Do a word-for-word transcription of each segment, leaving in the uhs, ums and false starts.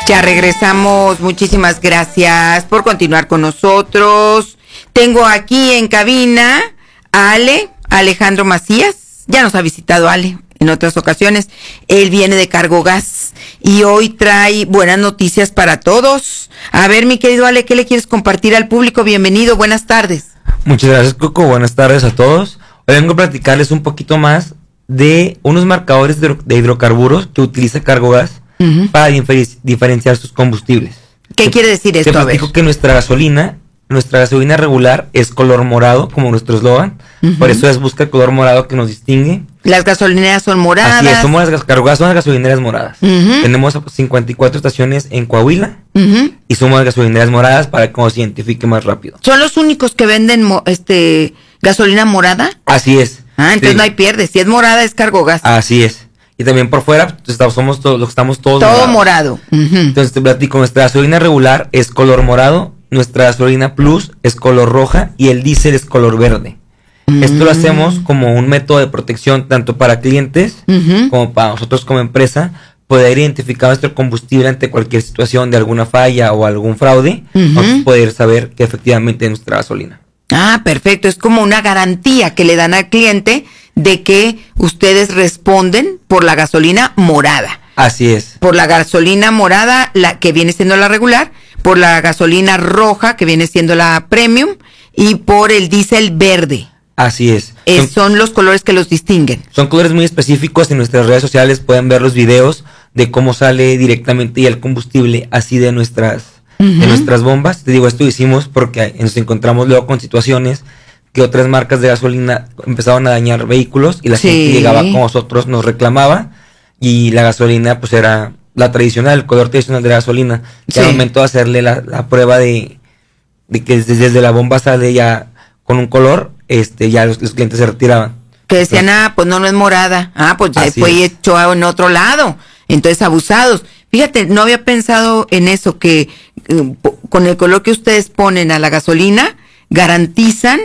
Ya regresamos, muchísimas gracias por continuar con nosotros. Tengo aquí en cabina a Ale, Alejandro Macías, ya nos ha visitado Ale en otras ocasiones. Él viene de Cargogas y hoy trae buenas noticias para todos. A ver, mi querido Ale, ¿qué le quieres compartir al público? Bienvenido, buenas tardes. Muchas gracias, Coco, buenas tardes a todos. Hoy vengo a platicarles un poquito más de unos marcadores de, de hidrocarburos que utiliza Cargogas uh-huh. para difer- diferenciar sus combustibles. ¿Qué te, quiere decir esto? Te platico a ver. que nuestra gasolina, nuestra gasolina regular es color morado, como nuestro eslogan. Uh-huh. Por eso es busca el color morado que nos distingue. Las gasolineras son moradas. Así es, somos las Cargogas, son las gasolineras moradas. Uh-huh. Tenemos cincuenta y cuatro estaciones en Coahuila uh-huh. y somos las gasolineras moradas para que nos identifique más rápido. ¿Son los únicos que venden mo- este gasolina morada? Así es. Ah, entonces sí. No hay pierde. Si es morada, es Cargogas. Así es. Y también por fuera, estamos, somos todos, estamos todos Todo morados. morado. Uh-huh. Entonces te platico, nuestra gasolina regular es color morado, nuestra gasolina plus es color roja y el diésel es color verde. Uh-huh. Esto lo hacemos como un método de protección tanto para clientes uh-huh. como para nosotros como empresa, poder identificar nuestro combustible ante cualquier situación de alguna falla o algún fraude, uh-huh. poder saber que efectivamente es nuestra gasolina. Ah, perfecto. Es como una garantía que le dan al cliente de que ustedes responden por la gasolina morada. Así es. Por la gasolina morada, la que viene siendo la regular, por la gasolina roja, que viene siendo la premium, y por el diésel verde. Así es. Eh, son, son los colores que los distinguen. Son colores muy específicos. En nuestras redes sociales pueden ver los videos de cómo sale directamente el combustible así de nuestras... Uh-huh. de nuestras bombas. Te digo, esto hicimos porque nos encontramos luego con situaciones que otras marcas de gasolina empezaban a dañar vehículos y la sí. gente llegaba con nosotros, nos reclamaba y la gasolina pues era la tradicional, el color tradicional de la gasolina. Sí. Y al momento de hacerle la, la prueba de, de que desde, desde la bomba sale ya con un color, este ya los, los clientes se retiraban. Que decían, entonces, ah, pues no, no es morada. Ah, pues ya fue hecho en otro lado. Entonces, abusados. Fíjate, no había pensado en eso, que eh, con el color que ustedes ponen a la gasolina, garantizan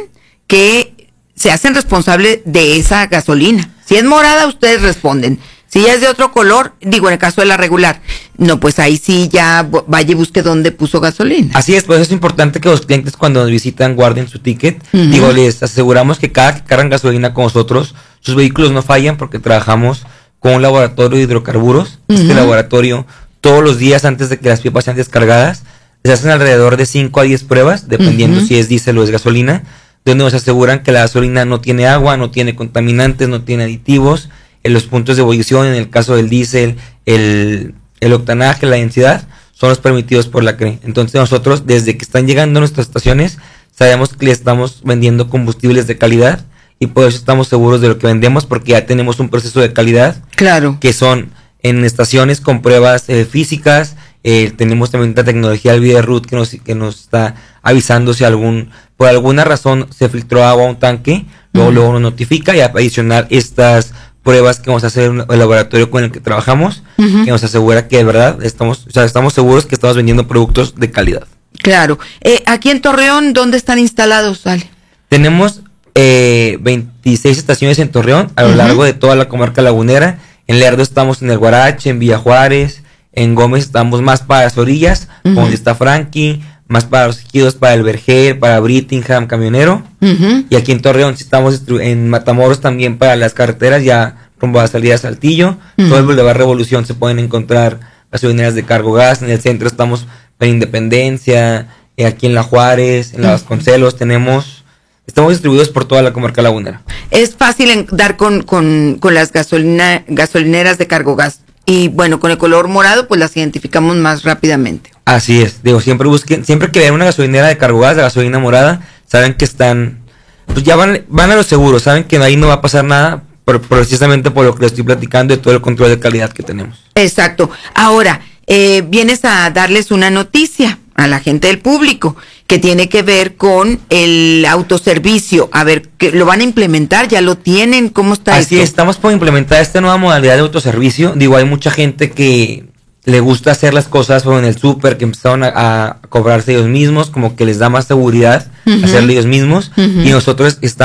que se hacen responsables de esa gasolina. Si es morada, ustedes responden. Si ya es de otro color, digo, en el caso de la regular, no, pues ahí sí ya vaya y busque dónde puso gasolina. Así es, pues es importante que los clientes cuando nos visitan guarden su ticket. Uh-huh. Digo, les aseguramos que cada que cargan gasolina con nosotros, sus vehículos no fallan porque trabajamos con un laboratorio de hidrocarburos. Uh-huh. Este laboratorio, todos los días antes de que las pipas sean descargadas, les hacen alrededor de cinco a diez pruebas, dependiendo uh-huh. si es diésel o es gasolina, donde nos aseguran que la gasolina no tiene agua, no tiene contaminantes, no tiene aditivos, en los puntos de ebullición, en el caso del diésel, el, el octanaje, la densidad, son los permitidos por la C R E. Entonces nosotros, desde que están llegando a nuestras estaciones, sabemos que le estamos vendiendo combustibles de calidad, y por eso estamos seguros de lo que vendemos, porque ya tenemos un proceso de calidad. Claro. Que son en estaciones con pruebas eh, físicas, eh, tenemos también la tecnología del VideRoot que nos, que nos está avisando si algún, por alguna razón se filtró agua a un tanque, luego, uh-huh. luego nos notifica, y adicional estas pruebas que vamos a hacer en el laboratorio con el que trabajamos, uh-huh. que nos asegura que de verdad estamos, o sea, estamos seguros que estamos vendiendo productos de calidad. Claro. Eh, aquí en Torreón, ¿dónde están instalados, Ale? Tenemos Eh, veintiséis estaciones en Torreón a lo uh-huh. largo de toda la comarca lagunera. En Lerdo estamos en el Guarache, en Villa Juárez, en Gómez estamos más para las orillas, uh-huh. donde está Frankie, más para los ejidos, para el Verger, para Brittingham, Camionero, uh-huh. y aquí en Torreón estamos en Matamoros también para las carreteras, ya rumbo a la salida a Saltillo, uh-huh. todo el Boulevard Revolución se pueden encontrar gasolineras de Cargogas. En el centro estamos en Independencia, eh, aquí en La Juárez, en la Vasconcelos tenemos. Estamos distribuidos por toda la comarca lagunera. Es fácil en, dar con, con, con las gasolina, gasolineras de Cargogas. Y bueno, con el color morado, pues las identificamos más rápidamente. Así es. Digo, siempre busquen, siempre que vean una gasolinera de Cargogas, de gasolina morada, saben que están, pues ya van, van a lo seguro, saben que ahí no va a pasar nada, por, precisamente por lo que les estoy platicando y todo el control de calidad que tenemos. Exacto. Ahora, eh, vienes a darles una noticia a la gente del público que tiene que ver con el autoservicio. A ver, que lo van a implementar, ya lo tienen, ¿cómo está Así es, estamos por implementar esta nueva modalidad de autoservicio. Digo, hay mucha gente que le gusta hacer las cosas en el súper, que empezaron a, a cobrarse ellos mismos, como que les da más seguridad uh-huh. hacerlo ellos mismos, uh-huh. y nosotros estamos